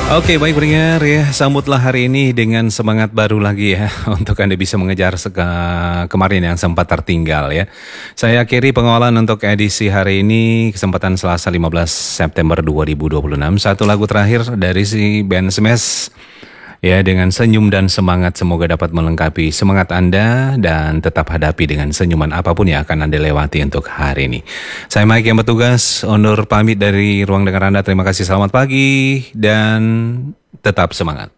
Oke, baik pendengar ya, sambutlah hari ini dengan semangat baru lagi ya untuk Anda bisa mengejar kemarin yang sempat tertinggal ya. Saya akhiri pengawalan untuk edisi hari ini, kesempatan Selasa 15 September 2026. Satu lagu terakhir dari si band Smash ya, dengan senyum dan semangat, semoga dapat melengkapi semangat Anda dan tetap hadapi dengan senyuman apapun yang akan Anda lewati untuk hari ini. Saya Mike yang bertugas, undur pamit dari ruang dengar Anda. Terima kasih, selamat pagi dan tetap semangat.